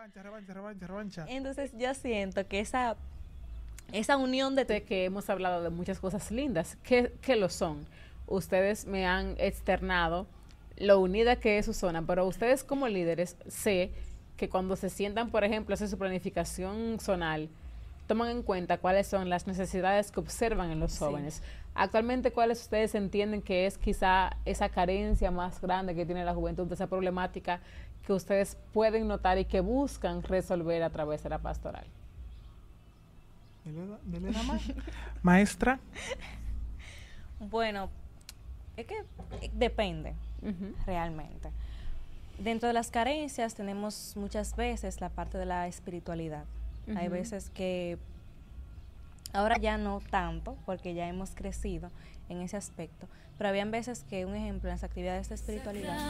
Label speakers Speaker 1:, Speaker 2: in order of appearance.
Speaker 1: revancha.
Speaker 2: Entonces yo siento que esa unión
Speaker 3: De que hemos hablado de muchas cosas lindas, que lo son. Ustedes me han externado lo unida que es su zona, pero ustedes como líderes sé que cuando se sientan, por ejemplo, a hacer su planificación zonal, toman en cuenta cuáles son las necesidades que observan en los
Speaker 2: sí.
Speaker 3: jóvenes. Actualmente, ¿cuáles ustedes entienden que es quizá esa carencia más grande que tiene la juventud, de esa problemática que ustedes pueden notar y que buscan resolver a través de la pastoral?
Speaker 1: Dele la mano. Maestra.
Speaker 2: Bueno, es que depende realmente. Dentro de las carencias tenemos muchas veces la parte de la espiritualidad. Hay veces que ahora ya no tanto, porque ya hemos crecido en ese aspecto, pero habían veces que, un ejemplo, en las actividades de espiritualidad